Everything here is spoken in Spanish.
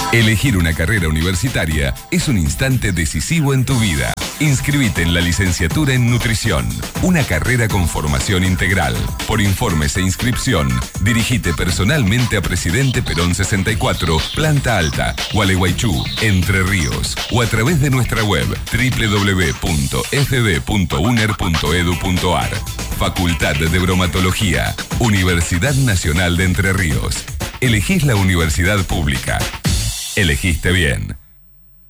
Elegir una carrera universitaria es un instante decisivo en tu vida. Inscribite en la licenciatura en nutrición, una carrera con formación integral. Por informes e inscripción, dirigite personalmente a Presidente Perón 64, Planta Alta, Gualeguaychú, Entre Ríos, o a través de nuestra web www.fb.uner.edu.ar. Facultad de Bromatología, Universidad Nacional de Entre Ríos. Elegís la universidad pública. Elegiste bien.